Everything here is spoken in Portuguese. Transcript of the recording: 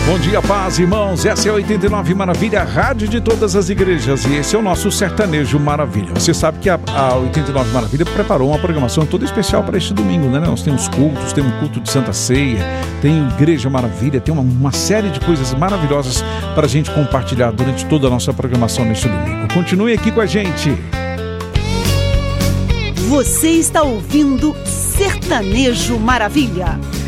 Bom dia, paz, irmãos. Essa é a 89 Maravilha, a rádio de todas as igrejas. E esse é o nosso Sertanejo Maravilha. Você sabe que a 89 Maravilha preparou uma programação toda especial para este domingo, né? Nós temos cultos, temos culto de Santa Ceia, tem Igreja Maravilha, tem uma série de coisas maravilhosas para a gente compartilhar durante toda a nossa programação neste domingo. Continue aqui com a gente. Você está ouvindo Sertanejo Maravilha.